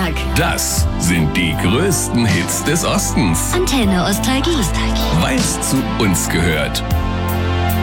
Tag. Das sind die größten Hits des Ostens. Antenne Ostalgie. Weil's zu uns gehört.